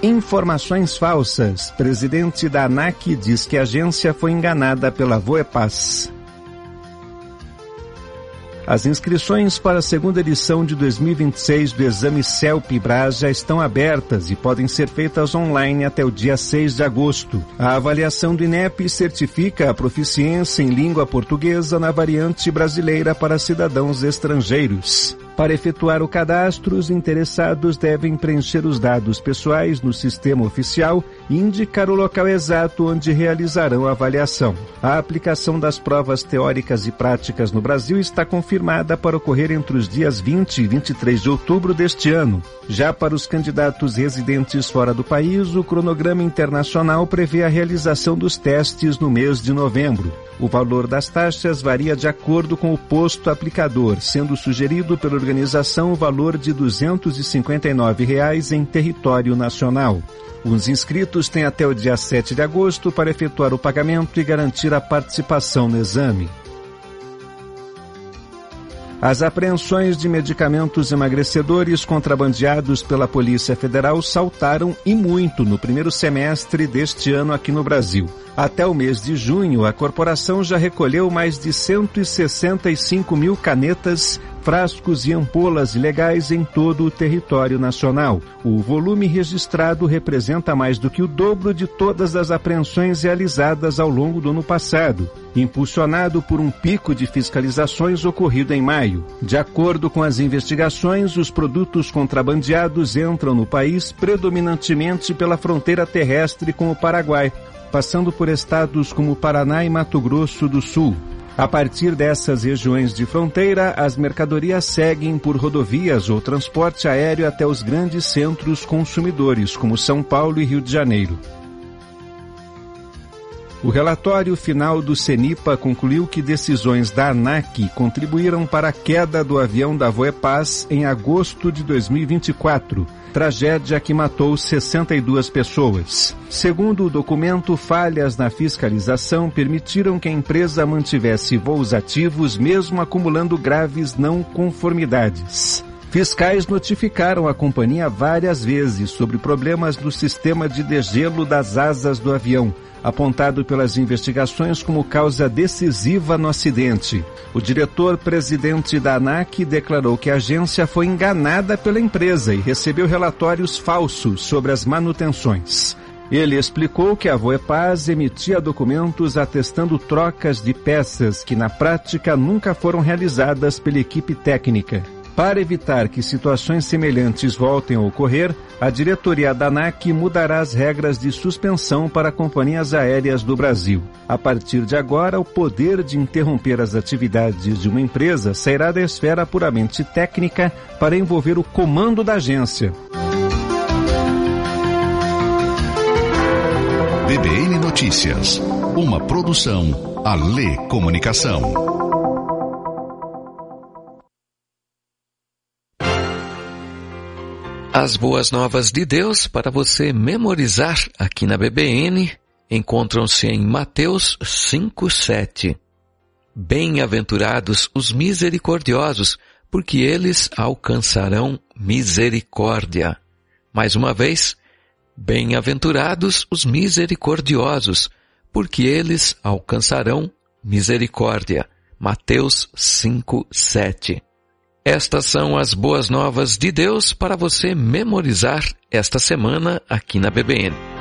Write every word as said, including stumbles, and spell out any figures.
Informações falsas. Presidente da ANAC diz que a agência foi enganada pela Voepaz. As inscrições para a segunda edição de dois mil e vinte e seis do exame CELP-Bras já estão abertas e podem ser feitas online até o dia seis de agosto. A avaliação do INEP certifica a proficiência em língua portuguesa na variante brasileira para cidadãos estrangeiros. Para efetuar o cadastro, os interessados devem preencher os dados pessoais no sistema oficial e indicar o local exato onde realizarão a avaliação. A aplicação das provas teóricas e práticas no Brasil está confirmada para ocorrer entre os dias vinte e vinte e três de outubro deste ano. Já para os candidatos residentes fora do país, o cronograma internacional prevê a realização dos testes no mês de novembro. O valor das taxas varia de acordo com o posto aplicador, sendo sugerido pela organização o valor de duzentos e cinquenta e nove reais em território nacional. Os inscritos têm até o dia sete de agosto para efetuar o pagamento e garantir a participação no exame. As apreensões de medicamentos emagrecedores contrabandeados pela Polícia Federal saltaram e muito no primeiro semestre deste ano aqui no Brasil. Até o mês de junho, a corporação já recolheu mais de cento e sessenta e cinco mil canetas, frascos e ampolas ilegais em todo o território nacional. O volume registrado representa mais do que o dobro de todas as apreensões realizadas ao longo do ano passado, impulsionado por um pico de fiscalizações ocorrido em maio. De acordo com as investigações, os produtos contrabandeados entram no país predominantemente pela fronteira terrestre com o Paraguai, passando por estados como Paraná e Mato Grosso do Sul. A partir dessas regiões de fronteira, as mercadorias seguem por rodovias ou transporte aéreo até os grandes centros consumidores, como São Paulo e Rio de Janeiro. O relatório final do CENIPA concluiu que decisões da ANAC contribuíram para a queda do avião da Voepaz em agosto de dois mil e vinte e quatro, tragédia que matou sessenta e duas pessoas. Segundo o documento, falhas na fiscalização permitiram que a empresa mantivesse voos ativos, mesmo acumulando graves não conformidades. Fiscais notificaram a companhia várias vezes sobre problemas no sistema de degelo das asas do avião, apontado pelas investigações como causa decisiva no acidente. O diretor-presidente da ANAC declarou que a agência foi enganada pela empresa e recebeu relatórios falsos sobre as manutenções. Ele explicou que a Voepaz emitia documentos atestando trocas de peças que na prática nunca foram realizadas pela equipe técnica. Para evitar que situações semelhantes voltem a ocorrer, a diretoria da ANAC mudará as regras de suspensão para companhias aéreas do Brasil. A partir de agora, o poder de interromper as atividades de uma empresa sairá da esfera puramente técnica para envolver o comando da agência. B B N Notícias, uma produção Alê Comunicação. As boas novas de Deus para você memorizar aqui na B B N encontram-se em Mateus cinco, sete. Bem-aventurados os misericordiosos, porque eles alcançarão misericórdia. Mais uma vez, bem-aventurados os misericordiosos, porque eles alcançarão misericórdia. Mateus cinco, sete. Estas são as boas novas de Deus para você memorizar esta semana aqui na B B N.